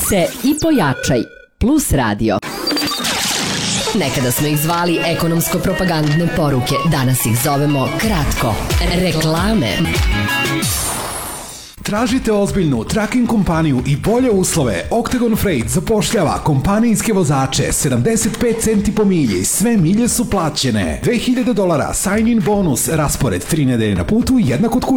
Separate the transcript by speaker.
Speaker 1: se i pojačaj. Plus radio. Nekada smo ih zvali ekonomsko-propagandne poruke. Danas ih zovemo kratko. Reklame.
Speaker 2: Tražite ozbiljnu tracking kompaniju i bolje uslove? Octagon Freight zapošljava kompanijske vozače, 75 centi po milji, sve milje su plaćene. $2000 sign-in bonus, raspored 3 nedelje na putu, jednak od kuće.